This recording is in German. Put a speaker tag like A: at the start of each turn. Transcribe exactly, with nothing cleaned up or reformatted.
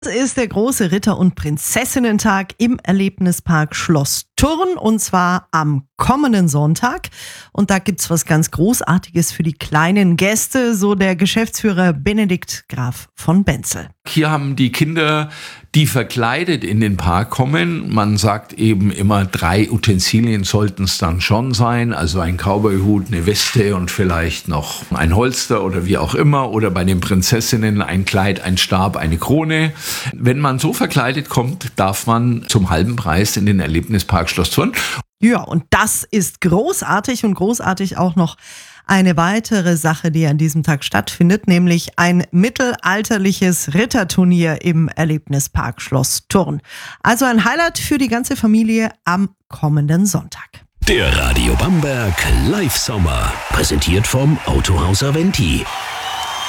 A: Das ist der große Ritter- und Prinzessinnentag im Erlebnispark Schloss Thurn, und zwar am kommenden Sonntag. Und da gibt's was ganz Großartiges für die kleinen Gäste, so der Geschäftsführer Benedikt Graf von Benzel.
B: Hier haben die Kinder, die verkleidet in den Park kommen, man sagt eben immer, drei Utensilien sollten es dann schon sein, also ein Cowboyhut, eine Weste und vielleicht noch ein Holster oder wie auch immer, oder bei den Prinzessinnen ein Kleid, ein Stab, eine Krone. Wenn man so verkleidet kommt, darf man zum halben Preis in den Erlebnispark Schloss Thurn.
A: Ja, und das ist großartig, und großartig auch noch eine weitere Sache, die an diesem Tag stattfindet, nämlich ein mittelalterliches Ritterturnier im Erlebnispark Schloss Thurn. Also ein Highlight für die ganze Familie am kommenden Sonntag.
C: Der Radio Bamberg Live Sommer, präsentiert vom Autohaus Aventi.